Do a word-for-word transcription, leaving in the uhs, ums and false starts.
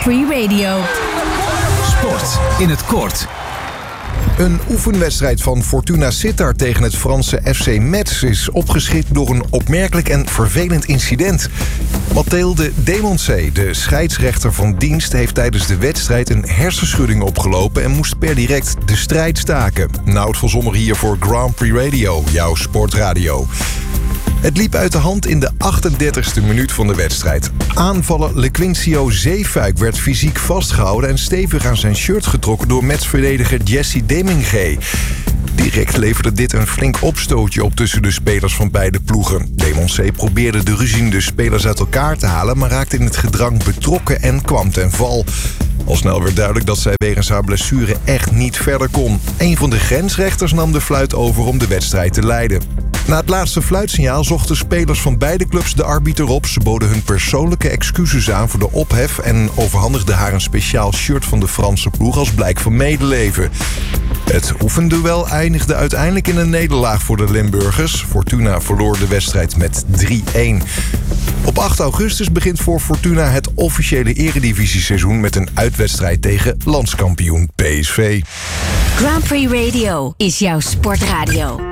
Prix Radio. Sport in het kort. Een oefenwedstrijd van Fortuna Sittard tegen het Franse F C Metz is opgeschikt door een opmerkelijk en vervelend incident. Mathilde Demoncé, de scheidsrechter van dienst, heeft tijdens de wedstrijd een hersenschudding opgelopen en moest per direct de strijd staken. Nout van Sommer hier voor Grand Prix Radio, jouw sportradio. Het liep uit de hand in de achtendertigste minuut van de wedstrijd. Aanvaller Lequincio Zeefuik werd fysiek vastgehouden en stevig aan zijn shirt getrokken door Metz-verdediger Jesse Demingé. Direct leverde dit een flink opstootje op tussen de spelers van beide ploegen. Demoncé probeerde de ruziende spelers uit elkaar te halen, maar raakte in het gedrang betrokken en kwam ten val. Al snel werd duidelijk dat zij wegens haar blessure echt niet verder kon. Een van de grensrechters nam de fluit over om de wedstrijd te leiden. Na het laatste fluitsignaal zochten spelers van beide clubs de arbiter op. Ze boden hun persoonlijke excuses aan voor de ophef en overhandigden haar een speciaal shirt van de Franse ploeg als blijk van medeleven. Het oefenduel eindigde uiteindelijk in een nederlaag voor de Limburgers. Fortuna verloor de wedstrijd met drie-een. Op acht augustus begint voor Fortuna het officiële eredivisieseizoen met een uitwedstrijd tegen landskampioen P S V. Grand Prix Radio is jouw sportradio.